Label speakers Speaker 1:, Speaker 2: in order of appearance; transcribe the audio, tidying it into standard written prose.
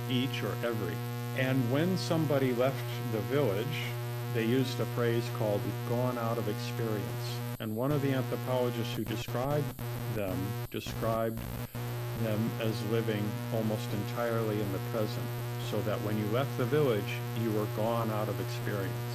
Speaker 1: each or every. And when somebody left the village, they used a phrase called gone out of experience. And one of the anthropologists who described them as living almost entirely in the present, so that when you left the village, you were gone out of experience.